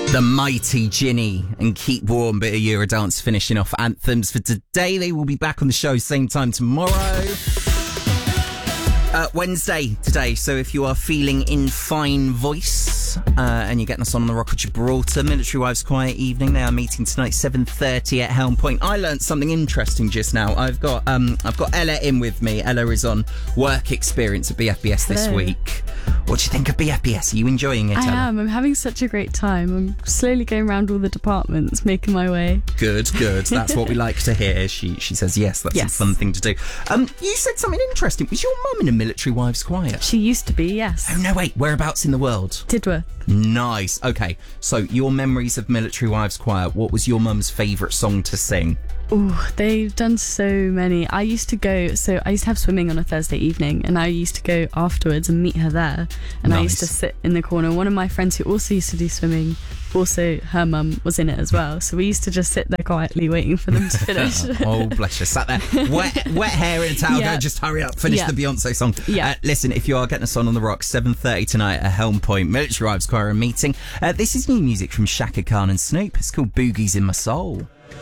The mighty Ginny and Keep Warm, bit of Eurodance finishing off anthems for today. They will be back on the show same time tomorrow. Wednesday today, so if you are feeling in fine voice and you're getting us on the Rock of Gibraltar, Military Wives Choir evening, they are meeting tonight 7:30 at Helm Point. I learnt something interesting just now. I've got Ella in with me. Ella is on work experience at BFBS this week. What do you think of BFBS? Are you enjoying it, Ella? I am. I'm having such a great time. I'm slowly going around all the departments, making my way. Good. That's what we like to hear. She says yes, that's a fun thing to do. You said something interesting. Was your mum in a Military Wives Choir? She used to be, yes. Oh, no, wait. Whereabouts in the world? Tidworth. Nice. Okay, so your memories of Military Wives Choir, what was your mum's favourite song to sing? Oh, they've done so many. I used to have swimming on a Thursday evening, and I used to go afterwards and meet her there. And I used to sit in the corner. One of my friends who also used to do swimming, also her mum was in it as well. So we used to just sit there quietly waiting for them to finish. Oh, bless you. Sat there, wet hair in a towel, go, just hurry up, finish the Beyonce song. Yeah. Listen, if you are getting us on the Rocks, 7:30 tonight at Helm Point, Military Wives Choir meeting. This is new music from Shaka Khan and Snoop. It's called Boogies in My Soul.